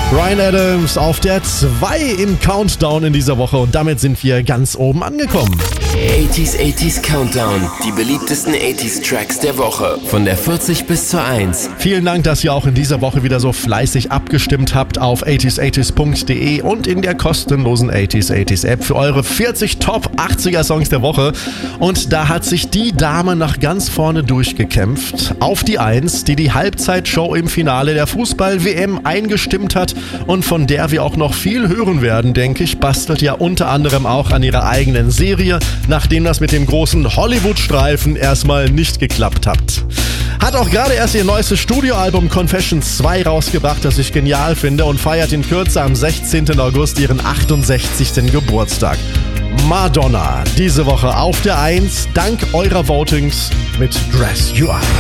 Bryan Adams auf der 2 im Countdown in dieser Woche und damit sind wir ganz oben angekommen. 80s Countdown, die beliebtesten 80s Tracks der Woche, von der 40 bis zur 1. Vielen Dank, dass ihr auch in dieser Woche wieder so fleißig abgestimmt habt auf 80s80s.de und in der kostenlosen 80s App für eure 40 Top 80er Songs der Woche. Und da hat sich die Dame nach ganz vorne durchgekämpft auf die 1, die Halbzeitshow im Finale der Fußball-WM eingestimmt hat und von der wir auch noch viel hören werden, denke ich, bastelt ja unter anderem auch an ihrer eigenen Serie, nachdem das mit dem großen Hollywood-Streifen erstmal nicht geklappt hat. Hat auch gerade erst ihr neuestes Studioalbum Confessions 2 rausgebracht, das ich genial finde, und feiert in Kürze am 16. August ihren 68. Geburtstag. Madonna, diese Woche auf der 1, dank eurer Votings mit Dress You Up.